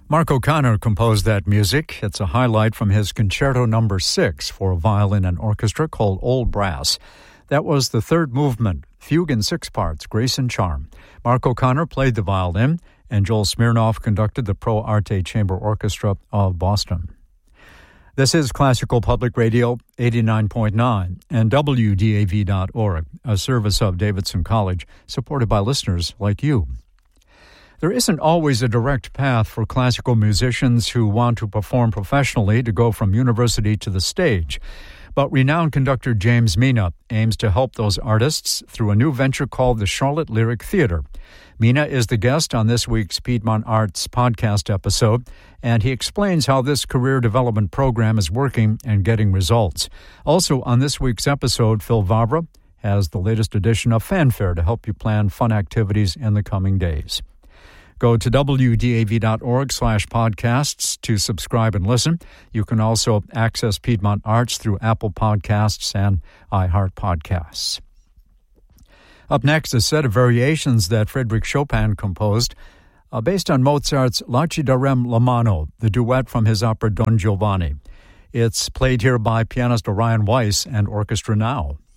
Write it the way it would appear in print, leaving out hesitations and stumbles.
Mark O'Connor composed that music. It's a highlight from his Concerto No. 6 for violin and orchestra called Old Brass. That was the third movement, fugue in 6 parts, Grace and Charm. Mark O'Connor played the violin, and Joel Smirnoff conducted the Pro Arte Chamber Orchestra of Boston. This is Classical Public Radio 89.9 and WDAV.org, a service of Davidson College, supported by listeners like you. There isn't always a direct path for classical musicians who want to perform professionally to go from university to the stage. But renowned conductor James Mina aims to help those artists through a new venture called the Charlotte Lyric Theater. Mina is the guest on this week's Piedmont Arts podcast episode, and he explains how this career development program is working and getting results. Also on this week's episode, Phil Vavra has the latest edition of Fanfare to help you plan fun activities in the coming days. Go to wdav.org/podcasts to subscribe and listen. You can also access Piedmont Arts through Apple Podcasts and iHeart Podcasts. Up next, a set of variations that Frédéric Chopin composed based on Mozart's Lacidarem la mano, the duet from his opera Don Giovanni. It's played here by pianist Orion Weiss and Orchestra Now.